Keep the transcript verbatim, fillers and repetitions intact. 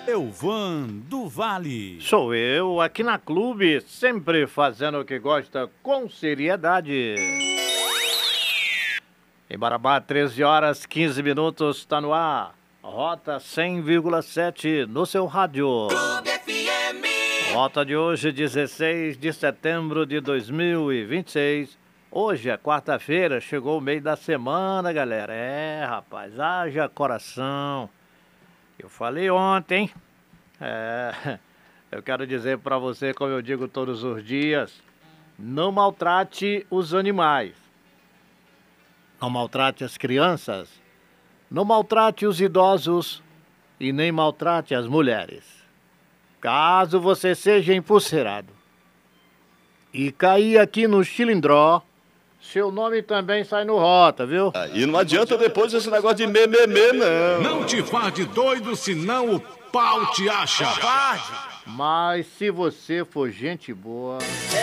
Elvan do Vale. Sou eu, aqui na Clube, sempre fazendo o que gosta com seriedade. Em Marabá, treze horas, quinze minutos, está no ar. Rota cem vírgula sete no seu rádio. Clube F M. Rota de hoje, dezesseis de setembro de dois mil e vinte e seis. Hoje é quarta-feira, chegou o meio da semana, galera. É, rapaz, haja coração. Eu falei ontem, é, eu quero dizer para você, como eu digo todos os dias, não maltrate os animais, não maltrate as crianças, não maltrate os idosos e nem maltrate as mulheres. Caso você seja empulseirado e cair aqui no Chilindró, seu nome também sai no Rota, viu? Ah, e não adianta depois esse negócio de mememê, não. Não te faz de doido, senão o pau te acha. Mas se você for gente boa...